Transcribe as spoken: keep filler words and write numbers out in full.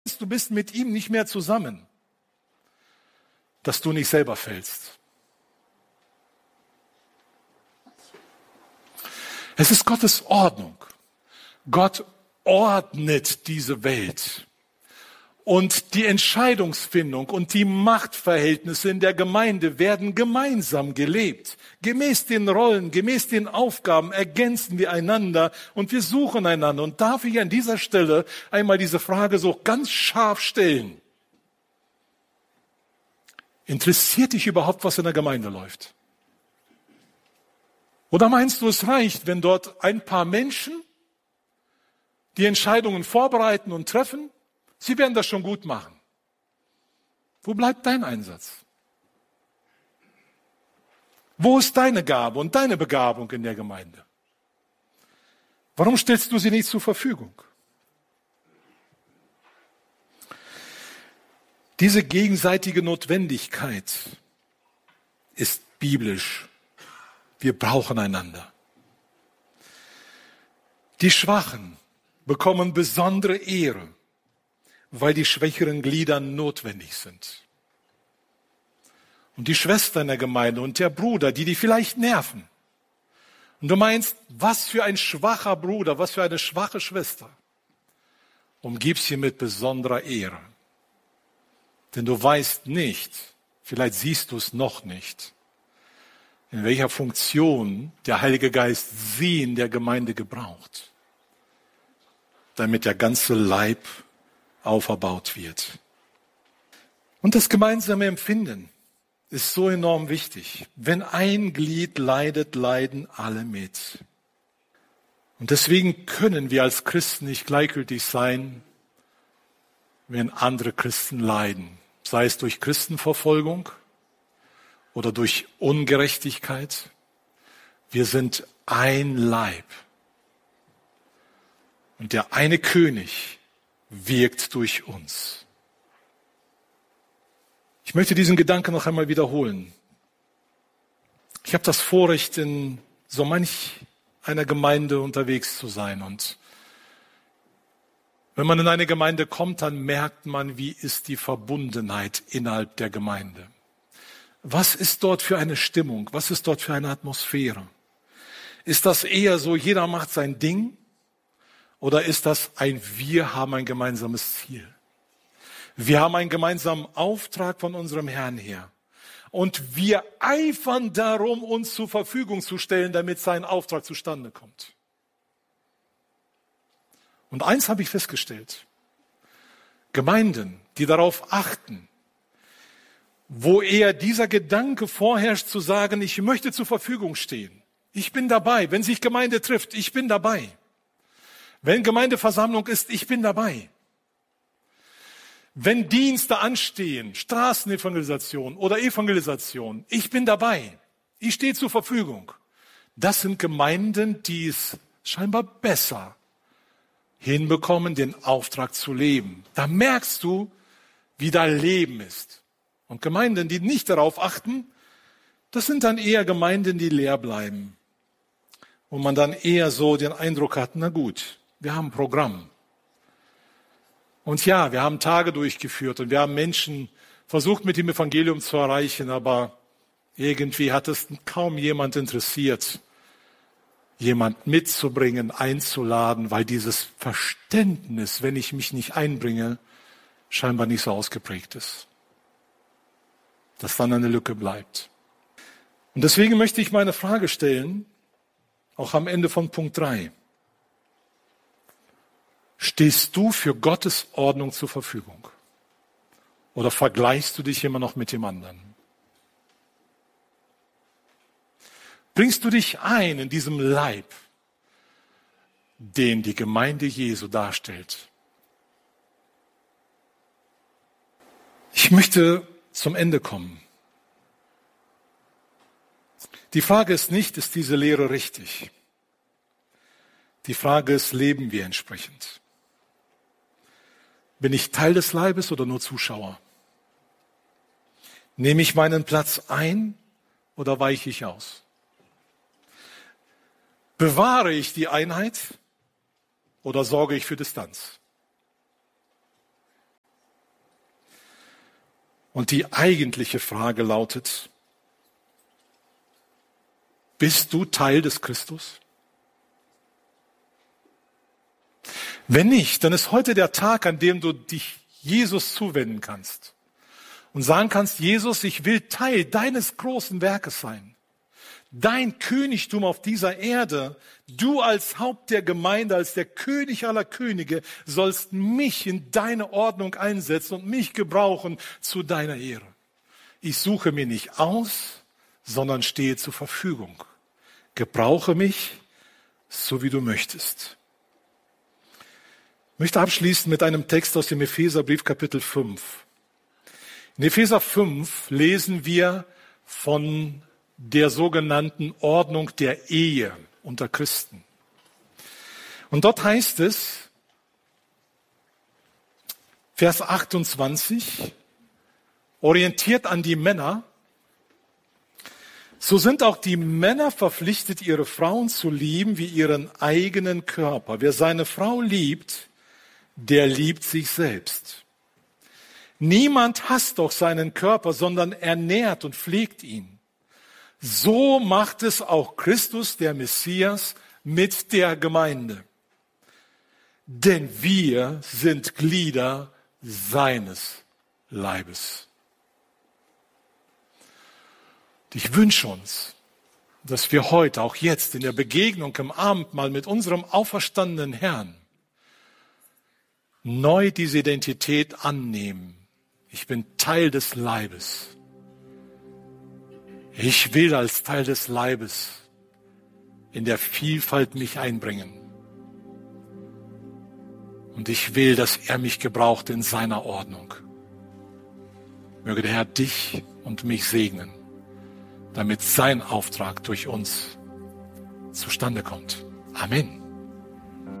du bist mit ihm nicht mehr zusammen, dass du nicht selber fällst. Es ist Gottes Ordnung. Gott ordnet diese Welt. Und die Entscheidungsfindung und die Machtverhältnisse in der Gemeinde werden gemeinsam gelebt. Gemäß den Rollen, gemäß den Aufgaben ergänzen wir einander und wir suchen einander. Und darf ich an dieser Stelle einmal diese Frage so ganz scharf stellen? Interessiert dich überhaupt, was in der Gemeinde läuft? Oder meinst du, es reicht, wenn dort ein paar Menschen die Entscheidungen vorbereiten und treffen? Sie werden das schon gut machen. Wo bleibt dein Einsatz? Wo ist deine Gabe und deine Begabung in der Gemeinde? Warum stellst du sie nicht zur Verfügung? Diese gegenseitige Notwendigkeit ist biblisch. Wir brauchen einander. Die Schwachen bekommen besondere Ehre, weil die schwächeren Glieder notwendig sind. Und die Schwester in der Gemeinde und der Bruder, die die vielleicht nerven. Und du meinst, was für ein schwacher Bruder, was für eine schwache Schwester. Umgib sie mit besonderer Ehre. Denn du weißt nicht, vielleicht siehst du es noch nicht, in welcher Funktion der Heilige Geist sie in der Gemeinde gebraucht, damit der ganze Leib auferbaut wird. Und das gemeinsame Empfinden ist so enorm wichtig. Wenn ein Glied leidet, leiden alle mit. Und deswegen können wir als Christen nicht gleichgültig sein, wenn andere Christen leiden. Sei es durch Christenverfolgung oder durch Ungerechtigkeit. Wir sind ein Leib. Und der eine König wirkt durch uns. Ich möchte diesen Gedanken noch einmal wiederholen. Ich habe das Vorrecht, in so manch einer Gemeinde unterwegs zu sein. Und wenn man in eine Gemeinde kommt, dann merkt man, wie ist die Verbundenheit innerhalb der Gemeinde. Was ist dort für eine Stimmung? Was ist dort für eine Atmosphäre? Ist das eher so, jeder macht sein Ding? Oder ist das ein Wir haben ein gemeinsames Ziel? Wir haben einen gemeinsamen Auftrag von unserem Herrn her. Und wir eifern darum, uns zur Verfügung zu stellen, damit sein Auftrag zustande kommt. Und eins habe ich festgestellt. Gemeinden, die darauf achten, wo eher dieser Gedanke vorherrscht, zu sagen, ich möchte zur Verfügung stehen. Ich bin dabei. Wenn sich Gemeinde trifft, ich bin dabei. Wenn Gemeindeversammlung ist, ich bin dabei. Wenn Dienste anstehen, Straßenevangelisation oder Evangelisation, ich bin dabei. Ich stehe zur Verfügung. Das sind Gemeinden, die es scheinbar besser hinbekommen, den Auftrag zu leben. Da merkst du, wie da Leben ist. Und Gemeinden, die nicht darauf achten, das sind dann eher Gemeinden, die leer bleiben. Wo man dann eher so den Eindruck hat, na gut, wir haben ein Programm. Und ja, wir haben Tage durchgeführt und wir haben Menschen versucht, mit dem Evangelium zu erreichen, aber irgendwie hat es kaum jemand interessiert, jemand mitzubringen, einzuladen, weil dieses Verständnis, wenn ich mich nicht einbringe, scheinbar nicht so ausgeprägt ist. Dass dann eine Lücke bleibt. Und deswegen möchte ich meine Frage stellen, auch am Ende von Punkt drei. Stehst du für Gottes Ordnung zur Verfügung? Oder vergleichst du dich immer noch mit dem anderen? Bringst du dich ein in diesem Leib, den die Gemeinde Jesu darstellt? Ich möchte zum Ende kommen. Die Frage ist nicht, ist diese Lehre richtig? Die Frage ist, leben wir entsprechend? Bin ich Teil des Leibes oder nur Zuschauer? Nehme ich meinen Platz ein oder weiche ich aus? Bewahre ich die Einheit oder sorge ich für Distanz? Und die eigentliche Frage lautet, bist du Teil des Christus? Wenn nicht, dann ist heute der Tag, an dem du dich Jesus zuwenden kannst und sagen kannst, Jesus, ich will Teil deines großen Werkes sein. Dein Königtum auf dieser Erde, du als Haupt der Gemeinde, als der König aller Könige, sollst mich in deine Ordnung einsetzen und mich gebrauchen zu deiner Ehre. Ich suche mir nicht aus, sondern stehe zur Verfügung. Gebrauche mich, so wie du möchtest. Ich möchte abschließen mit einem Text aus dem Epheserbrief Kapitel fünf. In Epheser fünf lesen wir von der sogenannten Ordnung der Ehe unter Christen. Und dort heißt es, Vers achtundzwanzig, orientiert an die Männer, so sind auch die Männer verpflichtet, ihre Frauen zu lieben wie ihren eigenen Körper. Wer seine Frau liebt, der liebt sich selbst. Niemand hasst doch seinen Körper, sondern ernährt und pflegt ihn. So macht es auch Christus, der Messias, mit der Gemeinde. Denn wir sind Glieder seines Leibes. Und ich wünsche uns, dass wir heute, auch jetzt in der Begegnung im Abendmahl mit unserem auferstandenen Herrn, neu diese Identität annehmen. Ich bin Teil des Leibes. Ich will als Teil des Leibes in der Vielfalt mich einbringen. Und ich will, dass er mich gebraucht in seiner Ordnung. Möge der Herr dich und mich segnen, damit sein Auftrag durch uns zustande kommt. Amen.